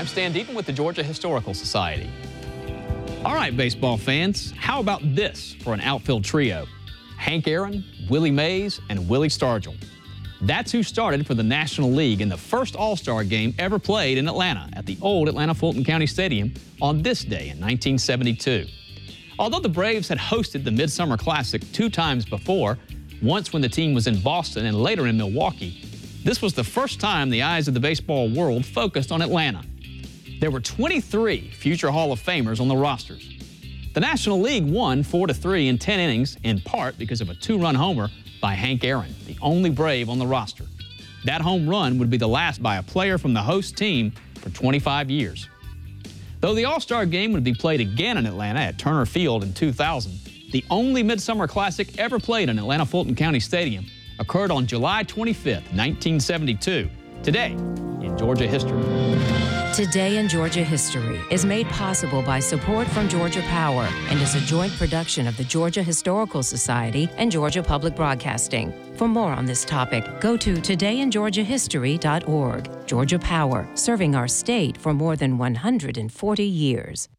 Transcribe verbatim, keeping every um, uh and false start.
I'm Stan Deaton with the Georgia Historical Society. All right, baseball fans, how about this for an outfield trio? Hank Aaron, Willie Mays, and Willie Stargell. That's who started for the National League in the first All-Star game ever played in Atlanta at the old Atlanta Fulton County Stadium on this day in nineteen seventy-two. Although the Braves had hosted the Midsummer Classic two times before, once when the team was in Boston and later in Milwaukee, this was the first time the eyes of the baseball world focused on Atlanta. There were twenty-three future Hall of Famers on the rosters. The National League won four to three in ten innings, in part because of a two-run homer by Hank Aaron, the only Brave on the roster. That home run would be the last by a player from the host team for twenty-five years. Though the All-Star game would be played again in Atlanta at Turner Field in two thousand, the only Midsummer Classic ever played in Atlanta Fulton County Stadium occurred on July twenty-fifth, nineteen seventy-two, today in Georgia history. Today in Georgia History is made possible by support from Georgia Power and is a joint production of the Georgia Historical Society and Georgia Public Broadcasting. For more on this topic, go to today in georgia history dot org. Georgia Power, serving our state for more than one hundred forty years.